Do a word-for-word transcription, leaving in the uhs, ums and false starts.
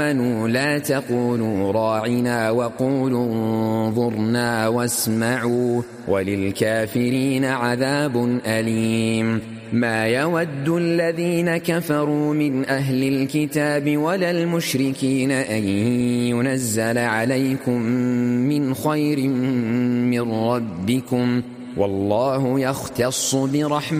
لا تقولوا راعنا وقولوا انظرنا واسمعوا وللكافرين عذاب أليم. ما يود الذين كفروا من أهل الكتاب ولا المشركين أن ينزل عليكم من خير من ربكم والله يختص برحمته